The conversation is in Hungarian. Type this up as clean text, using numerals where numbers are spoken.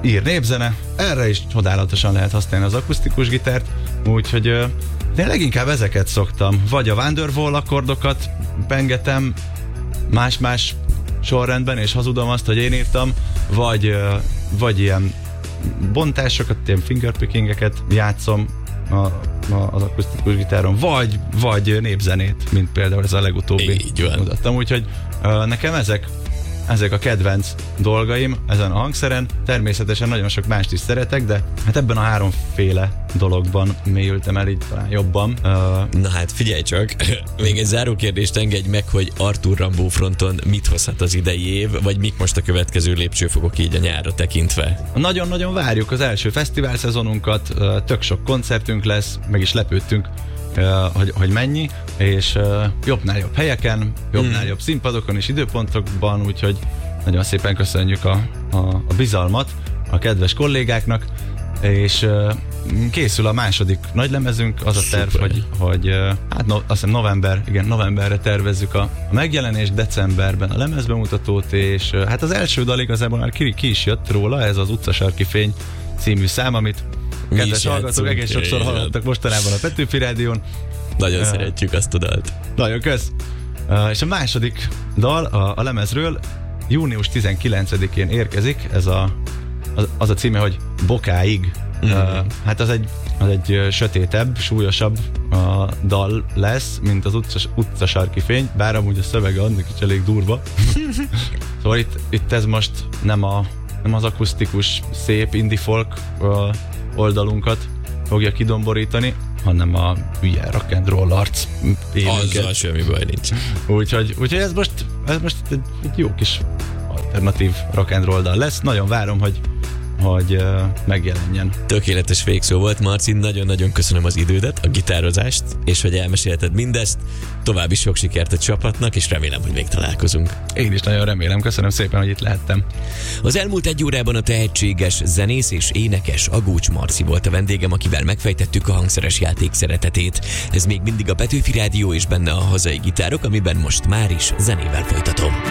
ír népzene, erre is csodálatosan lehet használni az akusztikus gitárt, úgyhogy én leginkább ezeket szoktam, vagy a Wonderwall akkordokat pengetem más-más sorrendben, és hazudom azt, hogy én írtam, vagy ilyen bontásokat, ilyen fingerpickingeket játszom az akusztikus gitáron, vagy népzenét, mint például ez a legutóbbi mutattam, úgyhogy nekem ezek a kedvenc dolgaim ezen a hangszeren. Természetesen nagyon sok mást is szeretek, de hát ebben a háromféle dologban mélyültem el így talán jobban. Na hát figyelj csak, még egy záró kérdést engedj meg, hogy Arthur Rimbaud fronton mit hozhat az idei év, vagy mik most a következő lépcsőfokok így a nyárra tekintve? Nagyon-nagyon várjuk az első fesztivál szezonunkat, tök sok koncertünk lesz, meg is lepődtünk, hogy mennyi, és jobbnál jobb helyeken, jobbnál jobb színpadokon és időpontokban, úgyhogy nagyon szépen köszönjük a bizalmat a kedves kollégáknak, és készül a második nagylemezünk, az a terv, hogy azt hiszem novemberre tervezzük a megjelenést, decemberben a lemezbemutatót, és hát az első dal igazából már ki is jött róla, ez az Utcasarki Fény című szám, amit kedves hallgatók egész sokszor hallottak mostanában a Petőfi Rádión. Nagyon szeretjük azt a dalt. Nagyon kösz. És a második dal a lemezről június 19-én érkezik, az a címe, hogy Bokáig. Hát az egy sötétebb, súlyosabb dal lesz, mint az Utcasarki Fény, bár amúgy a szövege annak is elég durva. Szóval itt ez most nem az akusztikus, szép indie folk oldalunkat fogja kidomborítani, hanem a hülye rock and roll arc élünket. Azzal semmi baj nincs. Úgyhogy ez most egy jó kis alternatív rock and roll dal lesz. Nagyon várom, hogy megjelenjen. Tökéletes végszó volt, Marci, nagyon-nagyon köszönöm az idődet, a gitározást, és hogy elmesélted mindezt. További sok sikert a csapatnak, és remélem, hogy még találkozunk. Én is nagyon remélem, köszönöm szépen, hogy itt lehettem. Az elmúlt egy órában a tehetséges zenész és énekes Agócs Marci volt a vendégem, akivel megfejtettük a hangszeres játék szeretetét. Ez még mindig a Petőfi Rádió, és benne a hazai gitárok, amiben most már is zenével folytatom.